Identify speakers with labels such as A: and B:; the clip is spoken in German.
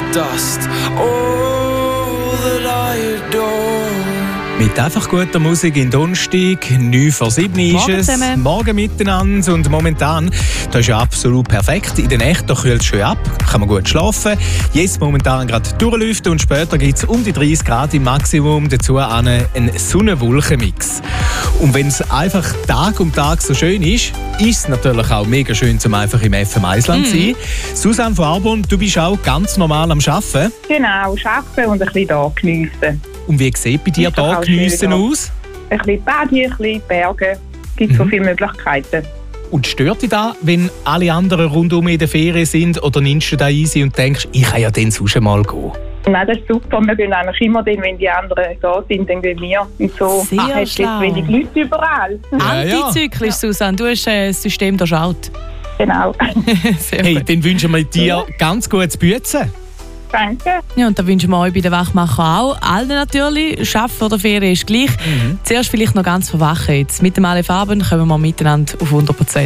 A: dust. All that I adore.
B: Mit einfach guter Musik in Donnerstag, 9:07 ist es.
C: Zusammen.
B: Morgen miteinander und momentan, das ist ja absolut perfekt. In der Nacht kühlt es schön ab, kann man gut schlafen. Jetzt momentan gerade durchlüften und später gibt es um die 30 Grad im Maximum. Dazu einen Sonne-Wolken-Mix. Und wenn es einfach Tag um Tag so schön ist es natürlich auch mega schön, zum einfach im FM1-Land zu sein. Susanne von Arbon, du bist auch ganz normal am Arbeiten.
D: Genau, arbeiten und ein bisschen da geniessen.
B: Und wie sieht bei dir
D: Ist doch
B: da
D: auch
B: geniessen
D: schön, ja.
B: aus?
D: Ein bisschen Badien, ein bisschen Berge. Es gibt so viele Möglichkeiten.
B: Und stört dich das, wenn alle anderen rundum in der Ferien sind, oder nimmst du da easy und denkst, ich kann ja dann sonst mal gehen?
D: Nein, das ist super. Wir gehen eigentlich immer dann, wenn die anderen da sind, dann gehen wir. Und so
C: Sehr
D: hat jetzt
C: schlau.
D: wenig Leute überall.
C: Antizyklisch, Susanne. Du hast das System durchschaut.
D: Genau.
C: Sehr
B: Hey,
C: gut.
B: dann wünschen wir dir ganz gutes Bützen.
D: Danke.
C: Ja, und da wünschen wir euch bei den Wachmacher auch. Allen natürlich. Arbeiten oder Ferien ist gleich. Zuerst vielleicht noch ganz verwachen. Jetzt mit dem Aleph Abend kommen wir miteinander auf 100%.